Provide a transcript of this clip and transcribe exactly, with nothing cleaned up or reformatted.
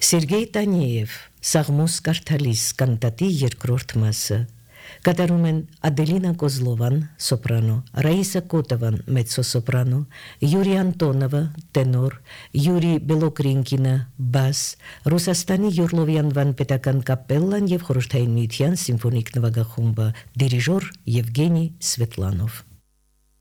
Սերգեյ Տանիև, Սաղմոս Կարթալիս կանտատի երկրորդ մասը, կատարում են Ադելինա Կոզլովան, սոպրանո, Ռաիսա Կոտովան, մեծոսոպրանո, Յուրի Անտոնովը, տենոր, Յուրի Բելոկրինկինը, բաս, Ռուսաստանի Յուրլովյան պետական կապելլան և խորհրդային միության սիմֆոնիկ նվագախումբը, դիրիժոր Եվգենի Սվետլանով։